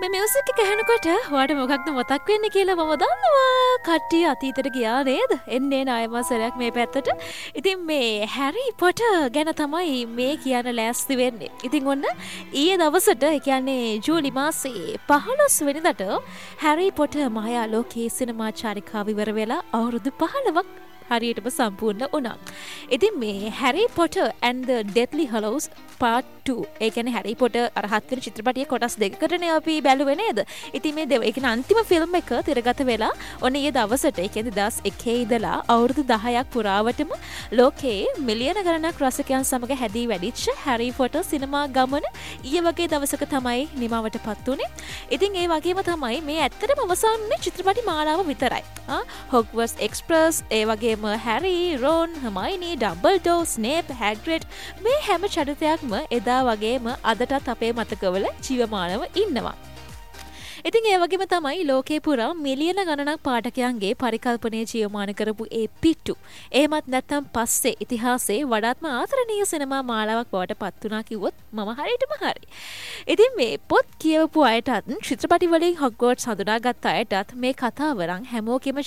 මේ මියුසික් එක ඇහෙනකොට ඔයාට මොකක්ද මතක් වෙන්නේ කියලා මම දන්නවා. කට්ටිය අතීතයට ගියා නේද? එන්නේ නායමසරයක් මේ පැත්තට. ඉතින් මේ හැරි පොටර් ගැන තමයි මේ කියන්න ලෑස්ති වෙන්නේ. ඉතින් ඔන්න ඊයේ දවසට ඒ කියන්නේ ජූලි මාසේ 15 වෙනිදාට හැරි පොටර් මායා ලෝකයේ සිනමා චාරිකාව ඉවර වෙලා අවුරුදු 15ක් හරියටම සම්පූර්ණ වුණා. ඉතින් මේ හැරි Potter and the Deathly Hallows part 2 ඒ කියන්නේ හැරි පොටර් අර 7 වෙනි චිත්‍රපටයේ කොටස් දෙකකටනේ අපි බැලුවේ නේද? ඉතින් මේ ඒ කියන්නේ අන්තිම ෆිල්ම් එක තිරගත වෙලා ඔන්න ඊයේ දවසට ඒ කියන්නේ 2001 ඉඳලා අවුරුදු 10ක් පුරාවටම ලෝකයේ මිලියන ගණනක් රසිකයන් සමග හැදී වැඩිච්ච හැරි පොටර් සිනමා ගමන ඊයේ වගේ දවසක තමයි නිමවටපත් උනේ. ඉතින් ඒ වගේම තමයි මේ ඇත්තටම අවසානයේ චිත්‍රපටි මාලාව විතරයි. හොග්වර්ට්ස් එක්ස්ප්‍රස් ඒ වගේම හැරි, රොන්, හර්මයිනි, ඩම්බල්ඩෝර්, ස්නේප්, හැග්රිඩ් මේ හැම චරිතයක්ම එදා වගේම අදටත් අපේ මතකවල ජීවමානව ඉන්නවා. ඉතින් ඒ වගේම තමයි ලෝකේ පුරා මිලියන ගණනක් පාඨකයන්ගේ පරිකල්පනයේ ජීවමාන කරපු ඒ පිටු. එහෙමත් නැත්නම් පස්සේ ඉතිහාසයේ වඩාත්ම ආදරණීය සිනමා මාලාවක් බවට පත් වුණා කිව්වොත් මම හරියටම හරි. ඉතින් මේ පොත් කියවපු අයටත් චිත්‍රපටි වලින් හොග්වර්ට්ස් හඳුනාගත් අයටත් මේ කතාවරන් හැමෝගෙම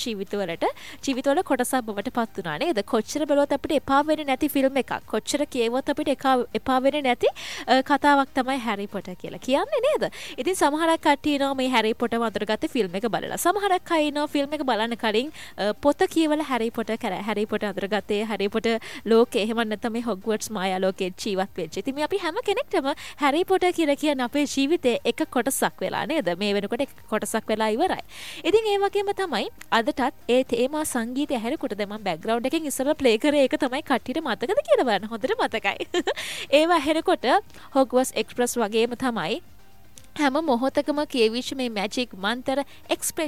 ජීවිතවල කොටසක් බවට පත් වුණා නේද? කොච්චර බලවත් අපිට එපා වෙන්නේ නැති ෆිල්ම් එකක්. කොච්චර කියවුවත් අපිට එපා වෙන්නේ නැති කතාවක් තමයි හැරි පොටර් කියලා කියන්නේ නේද? ඉතින් සමහරක් කට්ටිය ඉනවා මේ හැරි පොටර් වඳුරගත්තේ ෆිල්ම් එක බලලා. සමහරක් අය ඉන්නවා ෆිල්ම් එක බලන්න කලින් පොත කියවලා හැරි පොටර් අඳුරගත්තේ හැරි පොටර් ලෝකේ එහෙම නැත්නම් මේ හොග්වර්ට්ස් මායා ලෝකේ ජීවත් වෙච්ච. ඉතින් මේ අපි හැම කෙනෙක්ටම හැරි පොටර් කියලා කියන්නේ අපේ ජීවිතේ එක කොටසක් වෙලා නේද? මේ වෙනකොට එක කොටසක් වෙලා ඉවරයි. ඉතින් ඒ වගේම තමයි අදටත් ඒ තේමා සංගීතය ඇහෙනකොට දැන් මම බෑග්ග්‍රවුන්ඩ් එකෙන් ඉස්සරලා ප්ලේ කරේ ඒක තමයි කට්ටියට මතකද කියලා බලන්න. හොඳට මතකයි. ඒව ඇහෙනකොට හොග්වර්ට්ස් එක්ස්ප්‍රස් වගේම තමයි හැම මොහොතකම කියවිච්ච මේ මැජික් මන්තර